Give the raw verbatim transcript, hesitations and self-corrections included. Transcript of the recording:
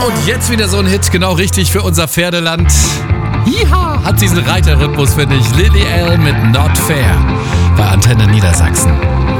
Und jetzt wieder so ein Hit, genau richtig für unser Pferdeland. Jiha, hat diesen Reiterrhythmus, finde ich. Lily Allen mit Not Fair bei Antenne Niedersachsen.